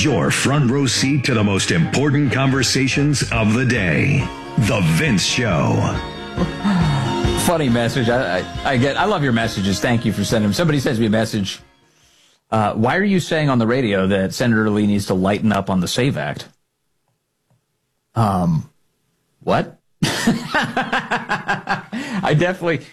your front row seat to the most important conversations of the day. The Vince Show. Funny message. I love your messages. Thank you for sending them. Somebody sends me a message. Why are you saying on the radio that Senator Lee needs to lighten up on the SAVE Act? What? I definitely...